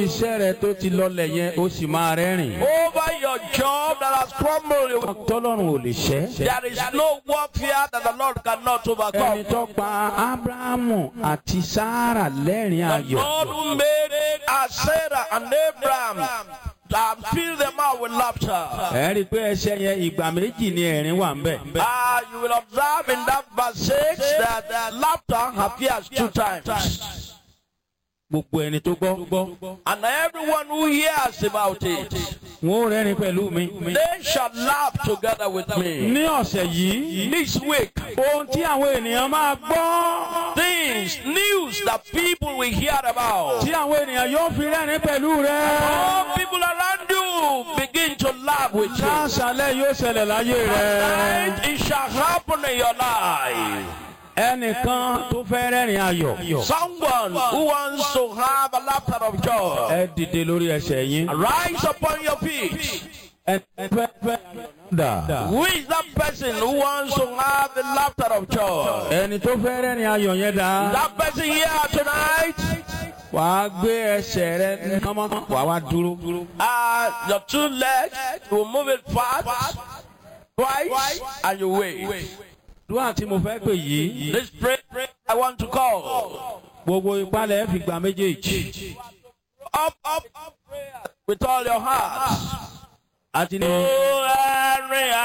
iṣẹ́ rẹ tó ti lọlẹ̀ yẹn ó sì máa rẹ́rìn. Over your job that has crumbled. Tọ́lọ́run ò lè ṣẹ́. There is no warfare that the Lord cannot overcome. Ẹni tó pa Ábúráhámù àti Sárà lẹ́rìn The ayọ̀. Lord who made Sarah and Abraham and fill them out with laughter. Ẹ rí i pé ẹsẹ̀ yẹn ìgbà méjì ni ẹ̀rín wà ń bẹ̀. You will observe in that verse 6 that laughter appears 2 times. Gbogbo ẹni tó gbọ́. And everyone who hears about it, Wọ́n ó rẹ́rìn pẹ̀lú mi. they shall laugh together with me. Ní ọ̀sẹ̀ yìí, This week, ohun tí àwọn ènìyàn máa gbọ́. things, news that people will hear about. Tí àwọn ènìyàn yóò fi rẹ́rìn pẹ̀lú rẹ. All people around you begin to laugh with you. Láṣálẹ̀ yóò ṣẹlẹ̀ láyé rẹ. And it shall happen in your life. Ẹnìkan tó fẹ́ rẹ́rìn ayọ̀. Someone who wants to have a laughter of joy, Ẹ dìde lórí ẹsẹ̀ yín. rise upon your feet. Ẹ fẹ́ dà. Who is that person who wants to have the laughter of joy? Ẹni tó fẹ́ rẹ́rìn ayọ̀ yẹn dà. That person here tonight, Wàá gbé ẹsẹ̀ rẹ kánmọ́. Wàá wá dúró. your 2 legs, you will move it fast, twice, and you wait. Dúrà tí mo fẹ́ pè yìí. This prayer I want to call. Gbogbo ìpalẹ̀ fi gbà méjèèjì. Up, prayer with all your heart. Àti ní. Oh, Henry,